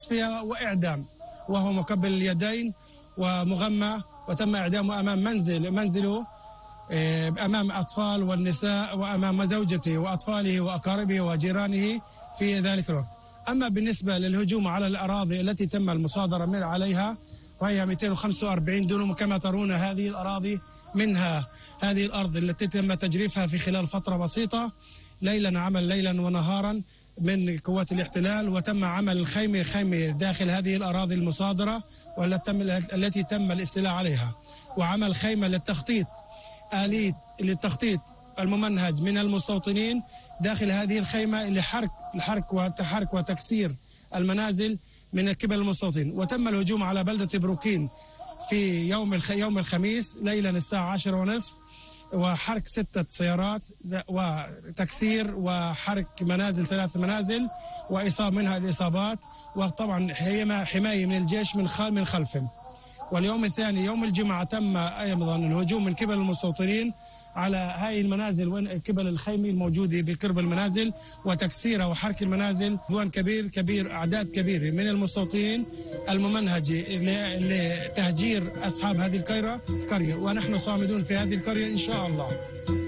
تصفية وإعدام، وهو مكبل اليدين ومغمى، وتم إعدامه أمام منزله أمام أطفال والنساء وأمام زوجته وأطفاله وأقاربه وجيرانه في ذلك الوقت. أما بالنسبة للهجوم على الأراضي التي تم المصادرة عليها، وهي 245 دونم كما ترون، هذه الأراضي منها هذه الأرض التي تم تجريفها في خلال فترة بسيطة، عمل ليلا ونهارا من قوات الاحتلال، وتم عمل الخيمة داخل هذه الأراضي المصادرة والتي تم الاستيلاء عليها، وعمل خيمة آلية للتخطيط الممنهج من المستوطنين داخل هذه الخيمة لحرق وتكسير المنازل من قبل المستوطنين. وتم الهجوم على بلدة بروكين في يوم الخميس ليلا الساعة 10:30، وحرق 6 سيارات وتكسير وحرق 3 منازل وإصابة منها الإصابات، وطبعا حماية من الجيش من خلفهم. واليوم الثاني يوم الجمعة تم أيضا الهجوم من قبل المستوطنين على هاي المنازل قبل الخيمة الموجودة بقرب المنازل وتكسيرها وحرق المنازل. عدوان كبير أعداد كبيرة من المستوطنين الممنهجة لتهجير أصحاب هذه القرية، ونحن صامدون في هذه القرية إن شاء الله.